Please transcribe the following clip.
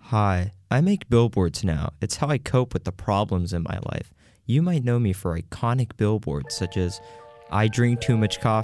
Hi, I make billboards now. It's how I cope with the problems in my life. You might know me for iconic billboards such as I drink too much coffee.